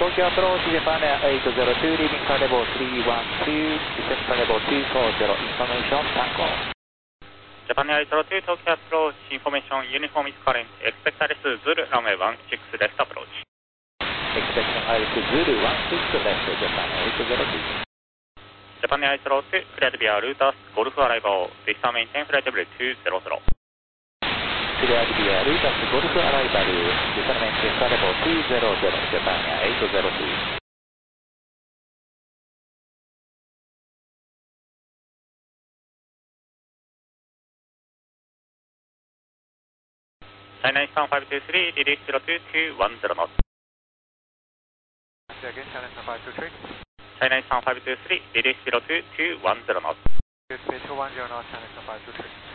Tokyo approach Japan Air 802, leaving Carnival 312, descent Carnival 240, information, tango. Japan Air 802, Tokyo approach, information, uniform is current, expect Alice Zulu, runway 16 left approach. Expecting Alice Zulu 16 left, Japan Air 802. Japan Air 802, cleared via Lotus, Golf arrival, visa maintain flight level 200. Cleared via Lotus, Golf arrival, visa maintain flight level 200, Japan Air 802. China Eastern 523, release 02, 210 knots. Again, China Eastern 523. China Eastern 523, release 02, 210 knots. Speed 210 knots, China Eastern 523.